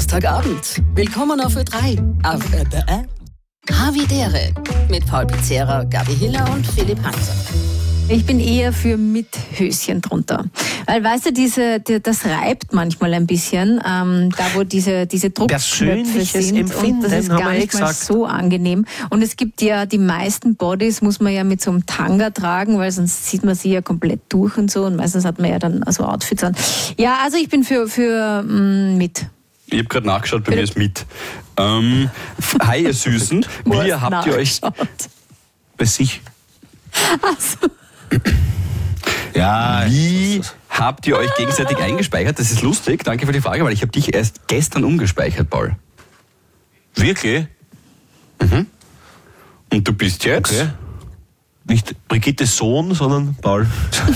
Donnerstagabend. Willkommen auf Ö3. Auf Havidere mit Paul Pizzera, Gabi Hiller und Philipp Hanser. Ich bin eher für mit Höschen drunter. Weil, weißt du, das reibt manchmal ein bisschen, da wo diese Druckknöpfe sind. Empfinden, und das ist gar nicht mal so angenehm. Und es gibt ja die meisten Bodies, muss man ja mit so einem Tanga tragen, weil sonst sieht man sie ja komplett durch und so. Und meistens hat man ja dann so Outfits an. Ja, also ich bin für mit. Ich habe gerade nachgeschaut, bei mir ist mit. Hi, ihr Süßen. Wie habt ihr euch bei sich? Also. Ja, Wie habt ihr euch gegenseitig eingespeichert? Das ist lustig, danke für die Frage, weil ich habe dich erst gestern umgespeichert, Paul. Wirklich? Mhm. Und du bist jetzt? Okay. Nicht Brigittes Sohn, sondern Paul.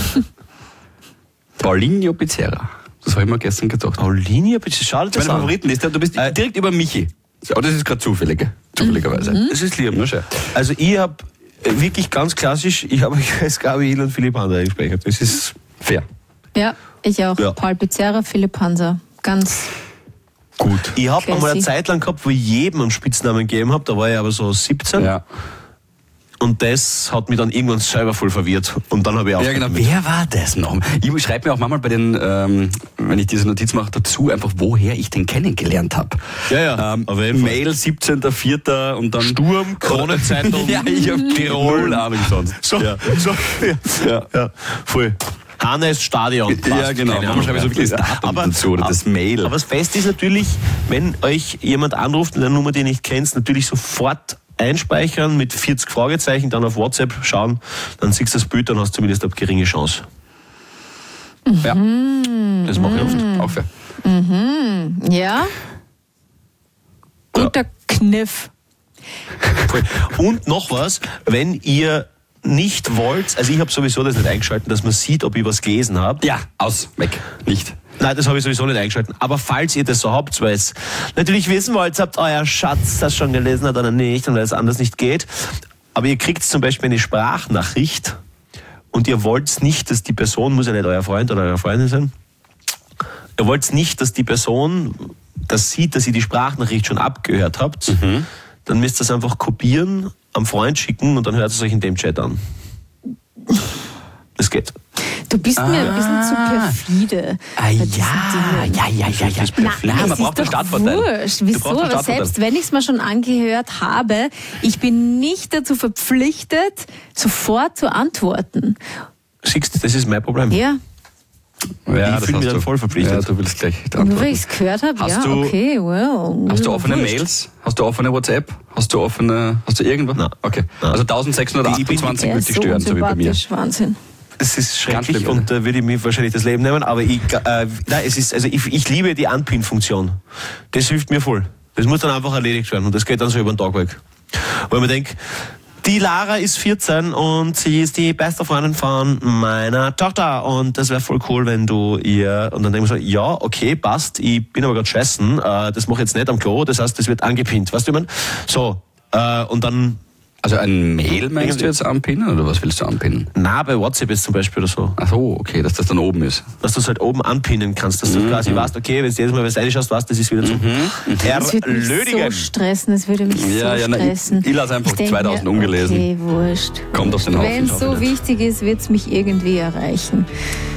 Paulinho Pizzera. Das habe ich mir gestern gedacht. Paulinho Pizzera, schade, das Meine Favoritenliste, du bist direkt über Michi. Aber das ist gerade zufälligerweise. Das ist lieb. Nur schön. Also ich habe wirklich ganz klassisch, ich habe euch als Gabi Hill und Philipp Hanser eingespeichert. Das ist fair. Ja, ich auch. Ja. Paul Pizzera, Philipp Hanser. Ganz gut. Ich habe einmal eine Zeit lang gehabt, wo ich jedem einen Spitznamen gegeben habe. Da war ich aber so 17. Ja. Und das hat mich dann irgendwann selber voll verwirrt. Und dann habe ich auch. Ja, genau. Wer war das noch? Ich schreibe mir auch manchmal bei den, wenn ich diese Notiz mache, dazu einfach, woher ich den kennengelernt habe. Ja. Mail 17.04. und dann Sturm, Kronenzeitung, ja, ich habe Tirol, Ahnung sonst. Ja, voll. Hannes Stadion. Ja, genau. Manchmal schreibe ich so wirklich das Datum dazu oder das Mail. Aber das Beste ist natürlich, wenn euch jemand anruft mit einer Nummer, die ihr nicht kennt, natürlich sofort einspeichern mit 40 Fragezeichen, dann auf WhatsApp schauen, dann siehst du das Bild, dann hast du zumindest eine geringe Chance. Ja, das mache ich oft. Auch fair. Ja. Guter Kniff. Und noch was, wenn ihr nicht wollt, also ich habe sowieso das nicht eingeschaltet, dass man sieht, ob ich was gelesen habe. Ja, aus, weg, nicht. Nein, das habe ich sowieso nicht eingeschaltet. Aber falls ihr das so habt, weil es natürlich wissen wollt, habt euer Schatz das schon gelesen hat oder nicht und weil es anders nicht geht. Aber ihr kriegt zum Beispiel eine Sprachnachricht und ihr wollt nicht, dass die Person, muss ja nicht euer Freund oder eure Freundin sein, ihr wollt nicht, dass die Person das sieht, dass ihr die Sprachnachricht schon abgehört habt, dann müsst ihr es einfach kopieren, am Freund schicken und dann hört es euch in dem Chat an. Das geht. Du bist mir ein bisschen zu perfide. Man braucht einen Startvorteil. Wurscht. Wieso? Aber selbst wenn ich es mir schon angehört habe, ich bin nicht dazu verpflichtet, sofort zu antworten. Siehst du, das ist mein Problem. Ja. Ja, ich fühle mich dann voll verpflichtet. Ja, du willst gleich antworten. Nur weil ich es gehört habe, okay, well. Hast du offene Mails? Hast du offene WhatsApp? Hast du irgendwas? Nein. Okay. Also 1628 würde dich stören, so wie bei mir. Wahnsinn. Das ist schrecklich und da würde ich mir wahrscheinlich das Leben nehmen, aber ich liebe die Unpin-Funktion. Das hilft mir voll. Das muss dann einfach erledigt werden und das geht dann so über den Tag weg. Weil man denkt, die Lara ist 14 und sie ist die beste Freundin von meiner Tochter und das wäre voll cool, wenn du ihr... Und dann denke ich so, ja, okay, passt, ich bin aber gerade scheißen, das mache ich jetzt nicht am Klo, das heißt, das wird angepinnt, weißt du, ich meine? So, und dann... Also ein Mail meinst du jetzt anpinnen oder was willst du anpinnen? Na, bei WhatsApp jetzt zum Beispiel oder so. Ach so, okay, dass das dann oben ist. Dass du es halt oben anpinnen kannst, dass du quasi weißt, okay, wenn du jedes Mal was reinschaust, weißt, das ist wieder zu. Das würde mich so stressen, das würde mich stressen. Ich lasse einfach 2000 ungelesen. Okay, wurscht. Kommt auf den Haufen. Wenn es so wichtig ist, wird es mich irgendwie erreichen.